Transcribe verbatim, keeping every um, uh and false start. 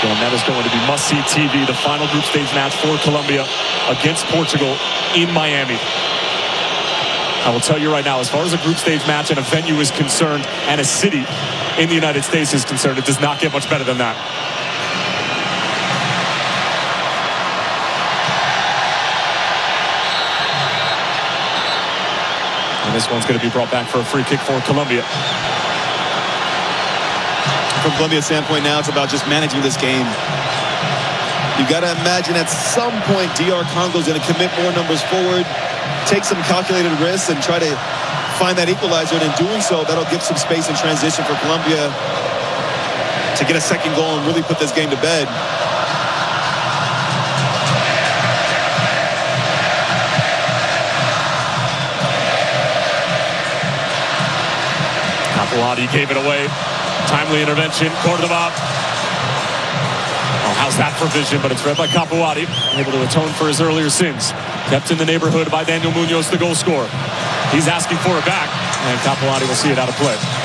And that is going to be must-see T V, the final group stage match for Colombia against Portugal in Miami. I will tell you right now, as far as a group stage match and a venue is concerned, and a city in the United States is concerned, it does not get much better than that. And this one's going to be brought back for a free kick for Colombia. From Colombia's standpoint now, it's about just managing this game. You've got to imagine at some point D R Congo's going to commit more numbers forward, take some calculated risks, and try to find that equalizer. And in doing so, that'll give some space in transition for Colombia to get a second goal and really put this game to bed. Capellotti gave it away. Timely intervention. Cordoba. Oh, how's that for vision? But it's read by Capellotti. Able to atone for his earlier sins. Kept in the neighborhood by Daniel Munoz, the goal scorer. He's asking for it back. And Capellotti will see it out of play.